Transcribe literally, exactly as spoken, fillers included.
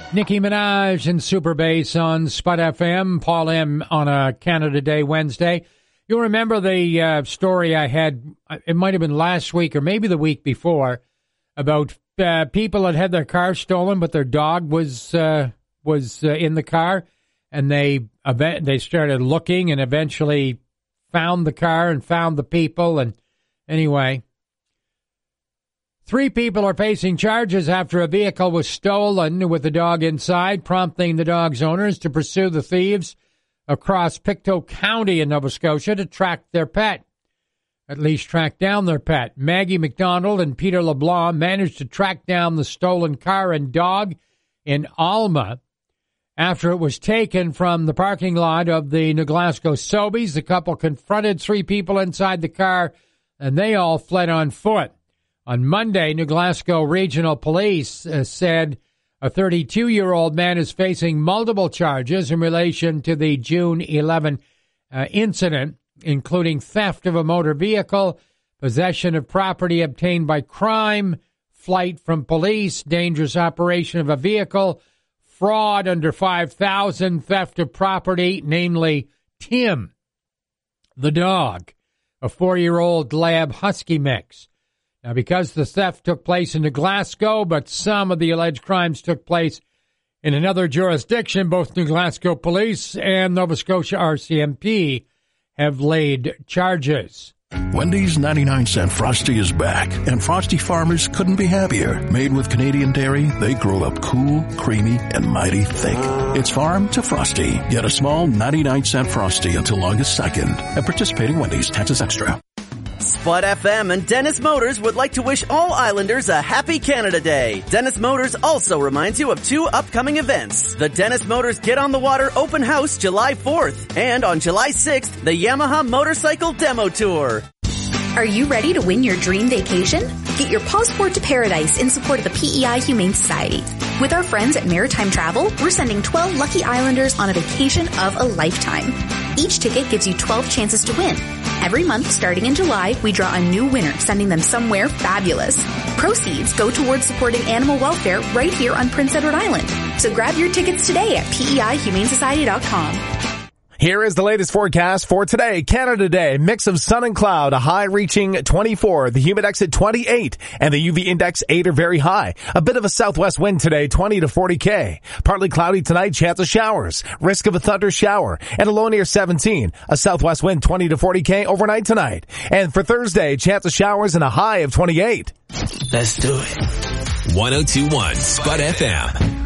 Nicki Minaj and Super Bass on Spud F M. Paul M. on a Canada Day Wednesday. You'll remember the uh, story I had, it might have been last week or maybe the week before, about uh, people that had their car stolen, but their dog was uh, was uh, in the car, and they event- they started looking and eventually found the car and found the people. And anyway, three people are facing charges after a vehicle was stolen with the dog inside, prompting the dog's owners to pursue the thieves across Pictou County in Nova Scotia to track their pet, at least track down their pet. Maggie McDonald and Peter LeBlanc managed to track down the stolen car and dog in Alma after it was taken from the parking lot of the New Glasgow Sobeys. The couple confronted three people inside the car, and they all fled on foot. On Monday, New Glasgow Regional Police uh, said a thirty-two-year-old man is facing multiple charges in relation to the June eleventh uh, incident, including theft of a motor vehicle, possession of property obtained by crime, flight from police, dangerous operation of a vehicle, fraud under five thousand dollars, theft of property, namely Tim, the dog, a four-year-old lab husky mix. Now, because the theft took place in Glasgow, but some of the alleged crimes took place in another jurisdiction, both New Glasgow Police and Nova Scotia R C M P have laid charges. Wendy's ninety-nine cent Frosty is back, and Frosty farmers couldn't be happier. Made with Canadian dairy, they grow up cool, creamy, and mighty thick. It's farm to Frosty. Get a small ninety-nine cent Frosty until August second at participating Wendy's. Taxes extra. Spud F M and Dennis Motors would like to wish all Islanders a happy Canada Day. Dennis Motors also reminds you of two upcoming events. The Dennis Motors Get on the Water Open House July fourth, and on July sixth, the Yamaha Motorcycle Demo Tour. Are you ready to win your dream vacation? Get your passport to paradise in support of the P E I Humane Society. With our friends at Maritime Travel, we're sending twelve lucky Islanders on a vacation of a lifetime. Each ticket gives you twelve chances to win. Every month, starting in July, we draw a new winner, sending them somewhere fabulous. Proceeds go towards supporting animal welfare right here on Prince Edward Island. So grab your tickets today at P E I Humane Society dot com. Here is the latest forecast for today, Canada Day. Mix of sun and cloud, a high reaching twenty-four, the humidex at twenty-eight, and the U V index eight or very high. A bit of a southwest wind today, twenty to forty K. Partly cloudy tonight, chance of showers, risk of a thunder shower, and a low near seventeen. A southwest wind twenty to forty K overnight tonight. And for Thursday, chance of showers and a high of twenty-eight. Let's do it. one oh two point one Spud F M.